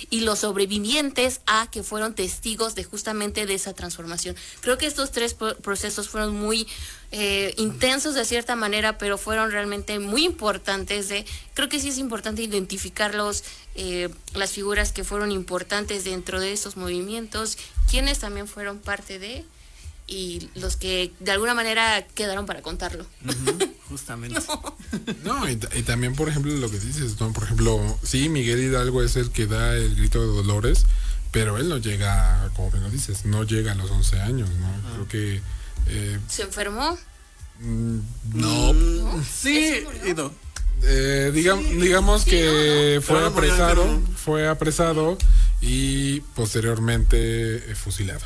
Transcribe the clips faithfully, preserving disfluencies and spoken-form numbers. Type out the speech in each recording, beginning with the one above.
y los sobrevivientes a que fueron testigos de justamente de esa transformación. Creo que estos tres procesos fueron muy eh, intensos de cierta manera, pero fueron realmente muy importantes. De, creo que sí es importante identificar los, eh, las figuras que fueron importantes dentro de esos movimientos, quienes también fueron parte de, y los que de alguna manera quedaron para contarlo. Uh-huh, justamente. No, no y, y también, por ejemplo, lo que dices, ¿no? Por ejemplo, sí, Miguel Hidalgo es el que da el grito de Dolores, pero él no llega, como bien lo dices, no llega a los once años, ¿no? Uh-huh. Creo que... Eh, ¿Se enfermó? Mm, no. ¿No? Sí, no. Eh, digam, sí, digamos sí, que no, no. fue apresado, fue apresado y posteriormente eh, fusilado.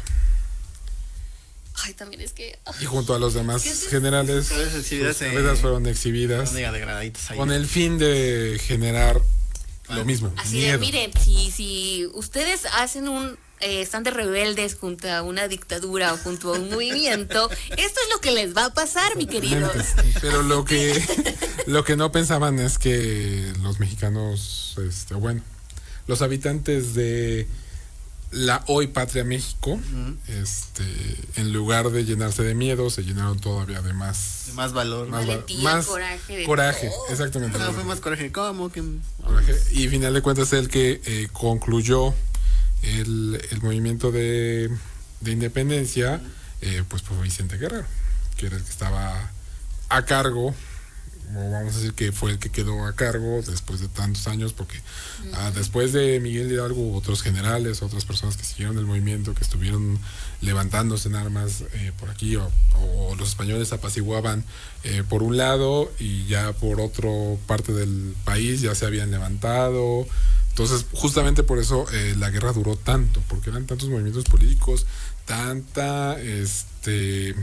Ay, también es que... Oh. Y junto a los demás es generales, sus cabezas fueron exhibidas con el fin de generar ah, lo mismo, así miedo. De, miren, si, si ustedes hacen un... Eh, están de rebeldes junto a una dictadura o junto a un movimiento, esto es lo que les va a pasar, mi queridos. Pero lo que lo que no pensaban es que los mexicanos, este, bueno, los habitantes de la hoy patria México, uh-huh. este, en lugar de llenarse de miedo, se llenaron todavía de más, de más valor, más, valentía, más coraje, de coraje, todo. Exactamente. No, fue más coraje, ¿cómo que? Coraje. Y final de cuentas el que eh, concluyó El, el movimiento de, de independencia, eh, pues fue Vicente Guerrero, que era el que estaba a cargo, o vamos a decir que fue el que quedó a cargo después de tantos años, porque uh-huh. ah, después de Miguel Hidalgo, otros generales, otras personas que siguieron el movimiento, que estuvieron levantándose en armas eh, por aquí, o, o los españoles apaciguaban eh, por un lado, y ya por otra parte del país ya se habían levantado. Entonces, justamente por eso eh, la guerra duró tanto, porque eran tantos movimientos políticos, tanta este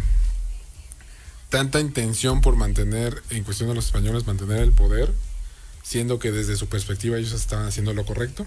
tanta intención por mantener, en cuestión de los españoles, mantener el poder, siendo que desde su perspectiva ellos estaban haciendo lo correcto,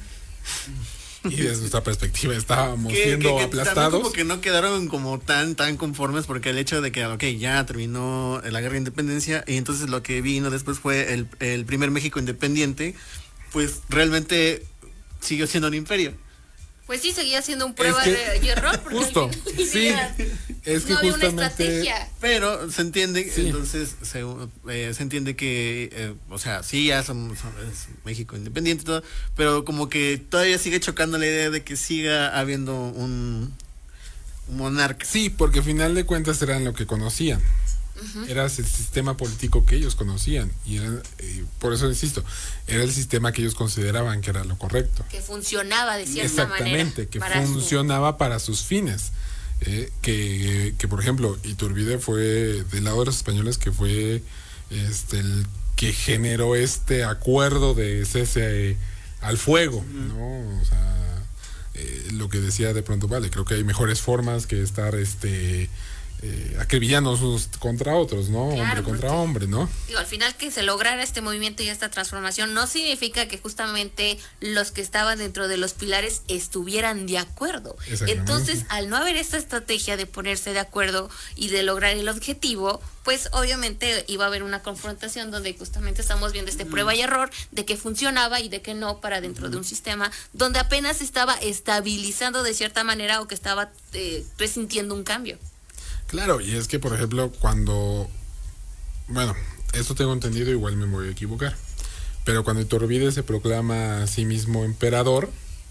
y desde nuestra perspectiva estábamos que, siendo que, que aplastados. Como que no quedaron como tan tan conformes, porque el hecho de que, ok, ya terminó la guerra de independencia, y entonces lo que vino después fue el, el primer México independiente, pues realmente siguió siendo un imperio. Pues sí, seguía siendo un prueba es que, de error. Justo, sí, es que no había justamente, una estrategia. Pero se entiende, sí. entonces se, eh, se entiende que, eh, o sea, sí, ya somos, somos México independiente y todo, pero como que todavía sigue chocando la idea de que siga habiendo un, un monarca. Sí, porque al final de cuentas eran lo que conocían. Uh-huh. Era el sistema político que ellos conocían, y era, eh, por eso insisto, era el sistema que ellos consideraban que era lo correcto, que funcionaba de cierta exactamente, manera, que para funcionaba su... para sus fines, eh, que, que por ejemplo Iturbide fue del lado de los españoles, que fue este el que generó este acuerdo de cese al fuego, uh-huh. ¿no? O sea, eh, lo que decía de pronto, vale, creo que hay mejores formas que estar este Eh, acribillanos unos contra otros, ¿no? Claro, hombre contra porque, hombre, ¿no? Digo, al final que se lograra este movimiento y esta transformación no significa que justamente los que estaban dentro de los pilares estuvieran de acuerdo. Entonces, al no haber esta estrategia de ponerse de acuerdo y de lograr el objetivo, pues obviamente iba a haber una confrontación donde justamente estamos viendo este mm. prueba y error de que funcionaba y de que no para dentro mm. de un sistema donde apenas estaba estabilizando de cierta manera o que estaba eh, presintiendo un cambio. Claro, y es que, por ejemplo, cuando, bueno, esto tengo entendido, igual me voy a equivocar, pero cuando Iturbide se proclama a sí mismo emperador,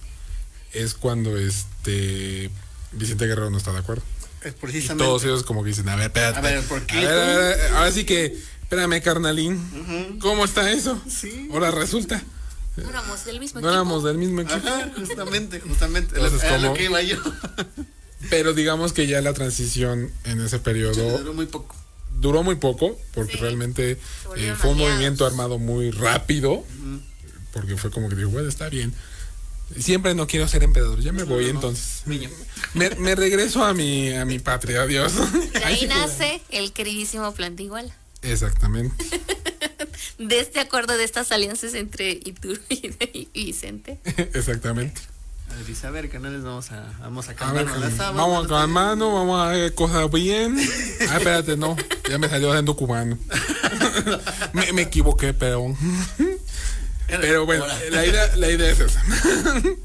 es cuando este Vicente Guerrero no está de acuerdo. Es precisamente. Y todos ellos como que dicen, a ver, espérate. A ver, ¿por qué? A ver, a ver, a ver, ahora sí que, espérame, carnalín, uh-huh. ¿cómo está eso? Sí. Ahora resulta. No éramos del mismo no equipo. No éramos del mismo equipo. Ajá, justamente, justamente. Entonces, era como... lo que iba yo. Pero digamos que ya la transición en ese periodo duró muy poco. Duró muy poco, porque sí, realmente eh, fue un movimiento armado muy rápido, uh-huh. porque fue como que dijo, bueno, está bien. Siempre no quiero ser emperador, ya me no, voy no, entonces. No. Me, me regreso a mi a mi patria, adiós. De ahí nace el queridísimo Plan de Iguala. Exactamente. De este acuerdo, de estas alianzas entre Iturbide y Vicente. Exactamente. Dice, a ver, que no les vamos a vamos a calmar a las sábanas. Vamos a calmar, vamos a hacer cosas bien. Ah, espérate, no, ya me salió haciendo cubano. me, me equivoqué, pero pero bueno, la idea, la idea es esa.